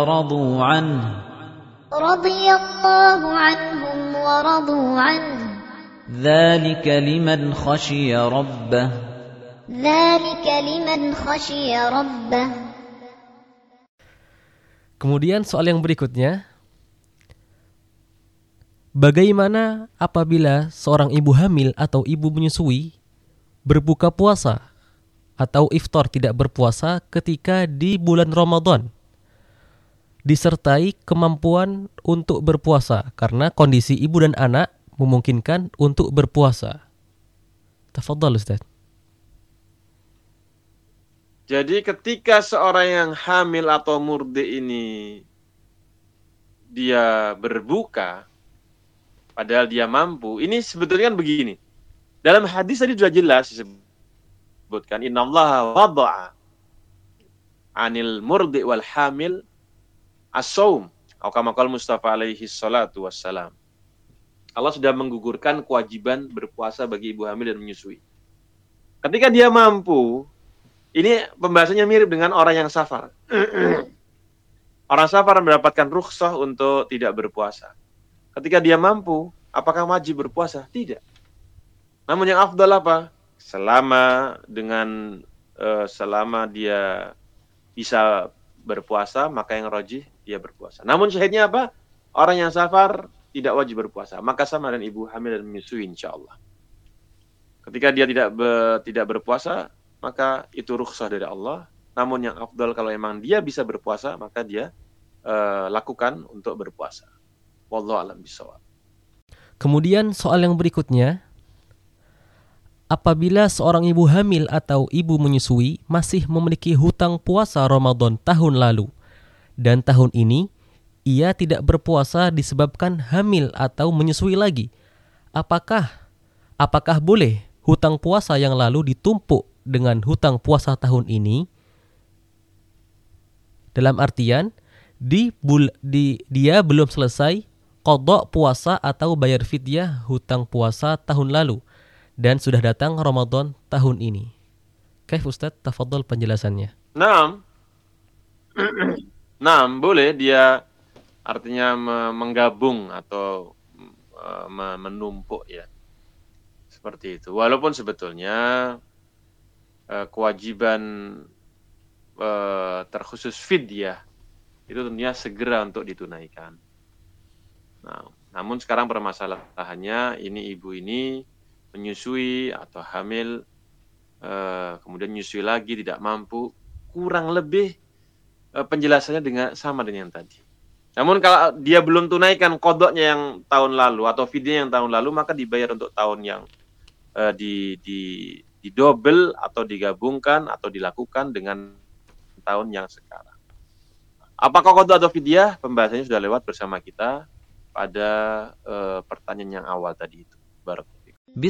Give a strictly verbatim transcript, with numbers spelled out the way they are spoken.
رضوا عنه رضي الله عنهم ورضوا عنه ذلك لمن خشي ربه ذلك لمن خشي ربه. Kemudian soal yang berikutnya, bagaimana apabila seorang ibu hamil atau ibu menyusui berbuka puasa atau iftar tidak berpuasa ketika di bulan Ramadan disertai kemampuan untuk berpuasa karena kondisi ibu dan anak memungkinkan untuk berpuasa? Tafadhal Ustaz. Jadi ketika seorang yang hamil atau murdi ini dia berbuka padahal dia mampu, ini sebetulnya kan begini. Dalam hadis tadi sudah jelas disebutkan, innallaha wada'a 'anil murdi wal hamil as-shaum, atau kama qala Mustafa alaihi salatu wassalam. Allah sudah menggugurkan kewajiban berpuasa bagi ibu hamil dan menyusui. Ketika dia mampu, ini pembahasannya mirip dengan orang yang safar. Orang safar mendapatkan rukhsah untuk tidak berpuasa. Ketika dia mampu, apakah wajib berpuasa? Tidak. Namun yang afdal apa? Selama dengan uh, selama dia bisa berpuasa, maka yang rajih dia berpuasa. Namun syahidnya apa? Orang yang safar tidak wajib berpuasa. Maka sama dengan ibu hamil dan menyusui insyaallah. Ketika dia tidak be, tidak berpuasa, maka itu rukhsah dari Allah. Namun yang afdal kalau memang dia bisa berpuasa, maka dia uh, lakukan untuk berpuasa. Wallahu a'lam bishawab. Kemudian soal yang berikutnya, apabila seorang ibu hamil atau ibu menyusui masih memiliki hutang puasa Ramadan tahun lalu dan tahun ini ia tidak berpuasa disebabkan hamil atau menyusui lagi, apakah apakah boleh hutang puasa yang lalu ditumpuk dengan hutang puasa tahun ini? Dalam artian di, bul, di dia belum selesai qadha puasa atau bayar fidyah hutang puasa tahun lalu dan sudah datang Ramadan tahun ini. Kaif Ustaz, tafadhol penjelasannya. Naam. Naam, boleh dia artinya menggabung atau menumpuk ya. Seperti itu. Walaupun sebetulnya kewajiban uh, terkhusus fidyah itu tentunya segera untuk ditunaikan. Nah, namun sekarang permasalahannya ini ibu ini menyusui atau hamil, uh, kemudian menyusui lagi tidak mampu, kurang lebih uh, penjelasannya dengan sama dengan yang tadi. Namun kalau dia belum tunaikan qadhanya yang tahun lalu atau fidyah yang tahun lalu, maka dibayar untuk tahun yang uh, di di didobel atau digabungkan atau dilakukan dengan tahun yang sekarang. Apakah qadha atau fidyah? Pembahasannya sudah lewat bersama kita pada uh, pertanyaan yang awal tadi itu. Barakallahu.